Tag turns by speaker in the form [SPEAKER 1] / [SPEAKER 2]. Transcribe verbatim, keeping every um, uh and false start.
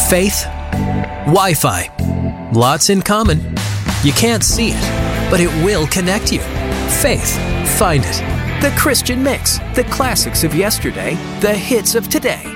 [SPEAKER 1] Faith, Wi-Fi, lots in common. You can't see it, but it will connect you. Faith, find it. The Christian Mix, the classics of yesterday, the hits of today.